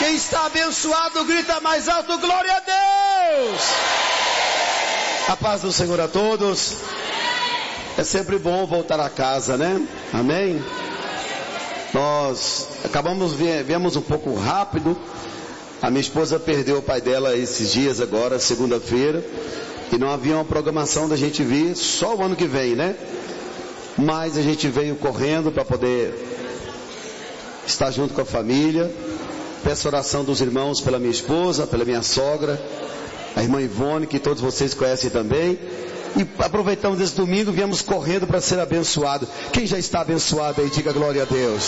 Quem está abençoado, grita mais alto, glória a Deus. A paz do Senhor a todos. É sempre bom voltar a casa, né? Amém? Nós viemos um pouco rápido. A minha esposa perdeu o pai dela esses dias agora, segunda-feira. E não havia uma programação da gente vir só o ano que vem, né? Mas a gente veio correndo para poder estar junto com a família. Peço oração dos irmãos pela minha esposa, pela minha sogra, a irmã Ivone, que todos vocês conhecem também. E aproveitamos esse domingo, viemos correndo para ser abençoado. Quem já está abençoado aí, diga glória a Deus.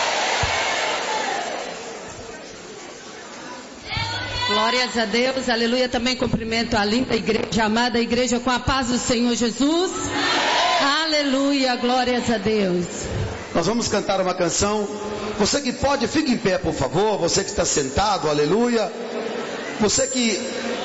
Glórias a Deus, aleluia. Também cumprimento a linda igreja, a amada igreja, com a paz do Senhor Jesus. Aleluia, glórias a Deus. Nós vamos cantar uma canção. Você que pode, fique em pé, por favor. Você que está sentado, aleluia. Você que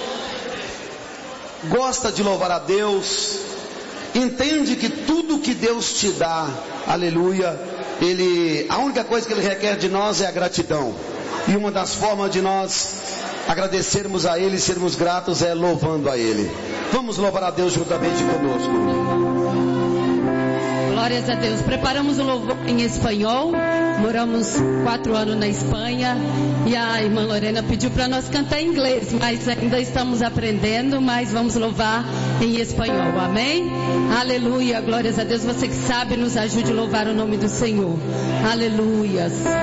gosta de louvar a Deus, entende que tudo que Deus te dá, aleluia, a única coisa que Ele requer de nós é a gratidão. E uma das formas de nós agradecermos a Ele, sermos gratos, é louvando a Ele. Vamos louvar a Deus juntamente conosco. Glórias a Deus. Preparamos um louvor em espanhol. Moramos 4 anos na Espanha. E a irmã Lorena pediu para nós cantar em inglês. Mas ainda estamos aprendendo. Mas vamos louvar em espanhol. Amém? Aleluia. Glórias a Deus. Você que sabe, nos ajude a louvar o nome do Senhor. Aleluia.